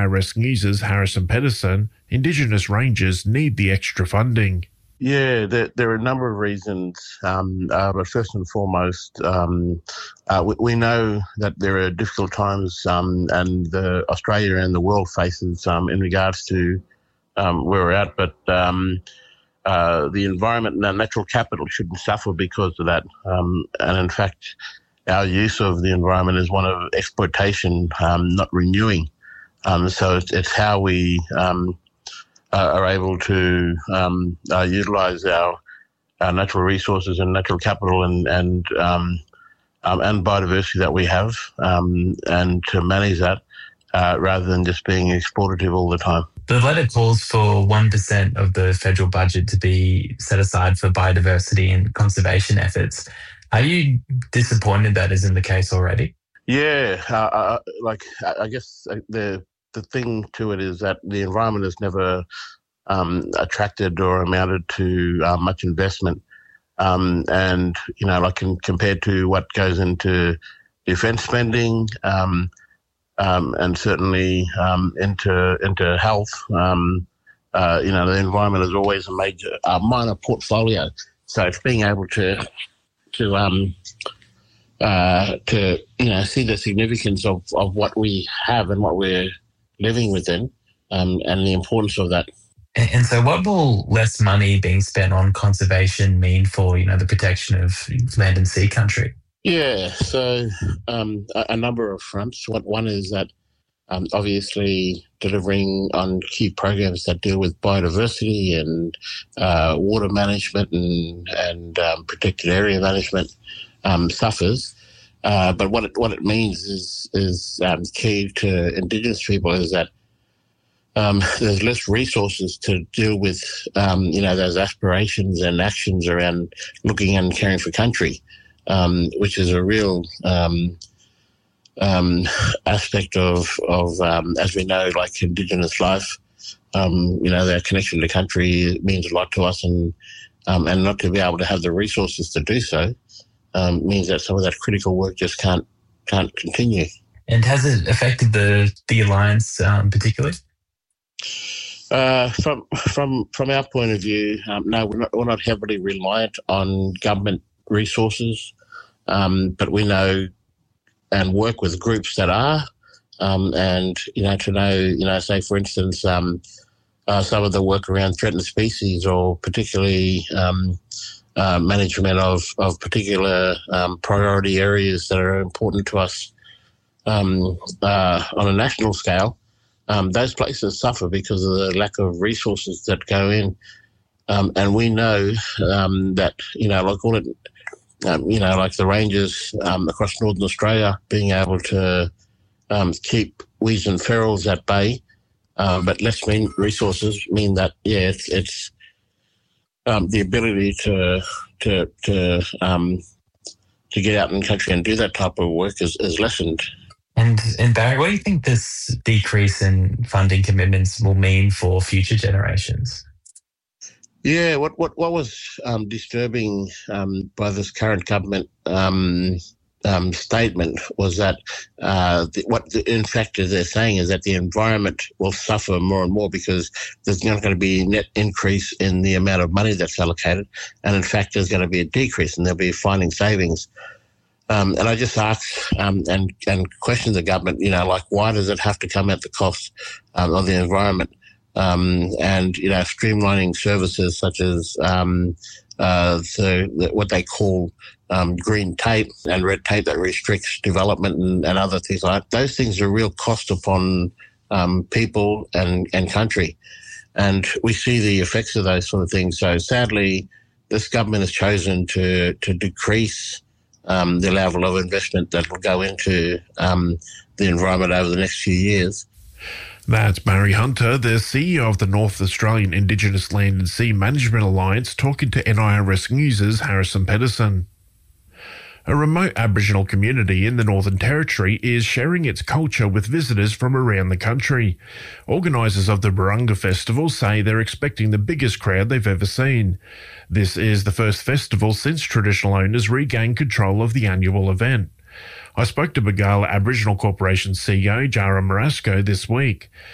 NIRS News' Harrison Pedersen, Indigenous rangers need the extra funding. Yeah, there are a number of reasons, but first and foremost, we know that there are difficult times, and Australia and the world faces in regards to where we're at, but the environment and our natural capital shouldn't suffer because of that. And in fact, our use of the environment is one of exploitation, not renewing. So it's how we are able to utilise our natural resources and natural capital and biodiversity that we have, and to manage that rather than just being exploitative all the time. The letter calls for 1% of the federal budget to be set aside for biodiversity and conservation efforts. Are you disappointed that isn't the case already? Yeah, I guess the thing to it is that the environment has never attracted or amounted to much investment, and compared to what goes into defence spending, and certainly into health, the environment is always a major minor portfolio. So it's being able to see the significance of what we have and what we're living within, and the importance of that. And so what will less money being spent on conservation mean for, the protection of land and sea country? Yeah, so a number of fronts. One is that obviously delivering on key programs that deal with biodiversity and water management and protected area management suffers. But what it means is key to Indigenous people is that there's less resources to deal with those aspirations and actions around looking and caring for country, which is a real aspect of as we know, like Indigenous life. Their connection to country means a lot to us, and not to be able to have the resources to do so means that some of that critical work just can't continue. And has it affected the Alliance particularly? From our point of view, no, we're not heavily reliant on government resources, but we know and work with groups that are, and to know, say for instance, some of the work around threatened species, or particularly management of particular priority areas that are important to us on a national scale. Those places suffer because of the lack of resources that go in, and we know that like the rangers across Northern Australia being able to keep weeds and ferals at bay, but less resources mean that it's the ability to get out in the country and do that type of work is lessened. And Barry, what do you think this decrease in funding commitments will mean for future generations? Yeah, what was disturbing by this current government statement was that in fact they're saying is that the environment will suffer more and more because there's not going to be a net increase in the amount of money that's allocated, and in fact there's going to be a decrease and they'll be finding savings. And I just ask and question the government, why does it have to come at the cost of the environment? And streamlining services such as what they call green tape and red tape that restricts development and other things like that. Those things are real cost upon people and country. And we see the effects of those sort of things. So sadly, this government has chosen to decrease the level of investment that will go into the environment over the next few years. That's Barry Hunter, the CEO of the North Australian Indigenous Land and Sea Management Alliance, talking to NIRS News' Harrison Pedersen. A remote Aboriginal community in the Northern Territory is sharing its culture with visitors from around the country. Organisers of the Barunga Festival say they're expecting the biggest crowd they've ever seen. This is the first festival since traditional owners regained control of the annual event. I spoke to Bargala Aboriginal Corporation CEO Jara Marasco this week.